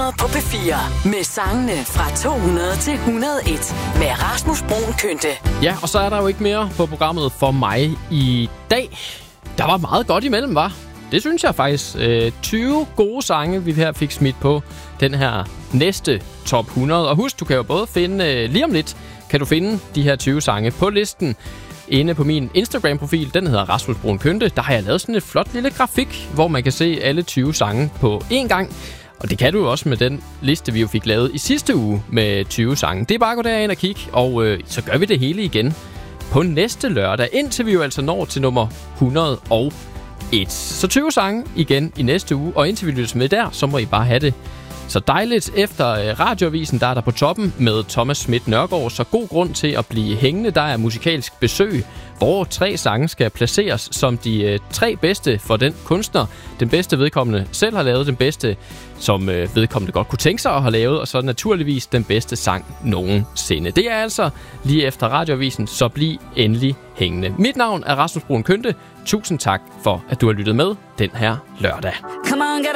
på P4 med sangene fra 200 til 101 med Rasmus Bruun Kynte. Ja, og så er der jo ikke mere på programmet for mig i dag. Der var meget godt imellem, var. Det synes jeg faktisk. 20 gode sange, vi her fik smidt på den her næste top 100. Og husk, du kan jo både finde, lige om lidt, kan du finde de her 20 sange på listen inde på min Instagram-profil. Den hedder Rasmus Bruun Kynte. Der har jeg lavet sådan et flot lille grafik, hvor man kan se alle 20 sange på én gang. Og det kan du jo også med den liste, vi jo fik lavet i sidste uge med 20 sange. Det er bare at gå derind og kigge, og så gør vi det hele igen på næste lørdag, indtil vi jo altså når til nummer 101. Så 20 sange igen i næste uge, og indtil vi lyttes med der, så må I bare have det så dejligt. Efter radioavisen, der er der på toppen med Thomas Schmidt Nørgaard, så god grund til at blive hængende. Der er musikalsk besøg, hvor 3 sange skal placeres som de 3 bedste for den kunstner. Den bedste vedkommende selv har lavet, den bedste som vedkommende godt kunne tænke sig at have lavet, og så naturligvis den bedste sang nogensinde. Det er altså lige efter radioavisen, så bliv endelig hængende. Mit navn er Rasmus Bruun Kynte. Tusind tak for, at du har lyttet med den her lørdag. Come on, get